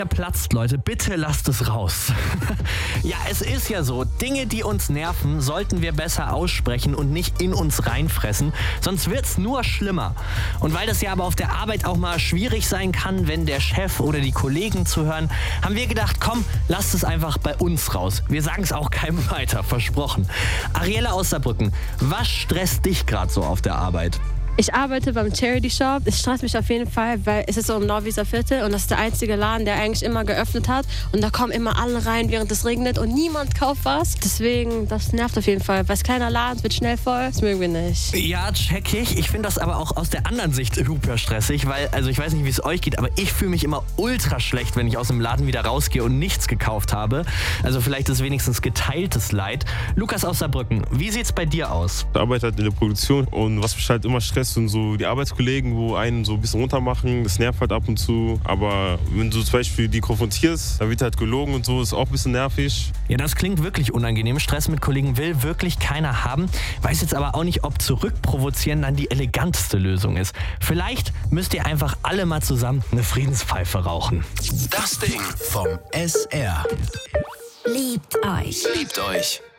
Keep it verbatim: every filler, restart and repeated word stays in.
Platzt, Leute, bitte lasst es raus. Ja, es ist ja so, Dinge, die uns nerven, sollten wir besser aussprechen und nicht in uns reinfressen, sonst wird's nur schlimmer. Und weil das ja aber auf der Arbeit auch mal schwierig sein kann, wenn der Chef oder die Kollegen zuhören, haben wir gedacht, komm, lasst es einfach bei uns raus. Wir sagen es auch keinem weiter, versprochen. Ariella aus Saarbrücken, was stresst dich gerade so auf der Arbeit? Ich arbeite beim Charity Shop. Es stresst mich auf jeden Fall, weil es ist so im Norwieser Viertel und das ist der einzige Laden, der eigentlich immer geöffnet hat. Und da kommen immer alle rein, während es regnet und niemand kauft was. Deswegen, das nervt auf jeden Fall. Weil es kleiner Laden, es wird schnell voll. Das mögen wir nicht. Ja, check ich. Ich finde das aber auch aus der anderen Sicht super stressig, weil, also ich weiß nicht, wie es euch geht, aber ich fühle mich immer ultra schlecht, wenn ich aus dem Laden wieder rausgehe und nichts gekauft habe. Also vielleicht ist wenigstens geteiltes Leid. Lukas aus Saarbrücken, wie sieht's bei dir aus? Ich arbeite halt in der Produktion und was mich halt immer stresst, sind so die Arbeitskollegen, wo einen so ein bisschen runtermachen. Das nervt halt ab und zu. Aber wenn du zum Beispiel die konfrontierst, dann wird halt gelogen und so, ist auch ein bisschen nervig. Ja, das klingt wirklich unangenehm. Stress mit Kollegen will wirklich keiner haben. Weiß jetzt aber auch nicht, ob zurückprovozieren dann die eleganteste Lösung ist. Vielleicht müsst ihr einfach alle mal zusammen eine Friedenspfeife rauchen. Das Ding vom S R. Liebt euch. Liebt euch.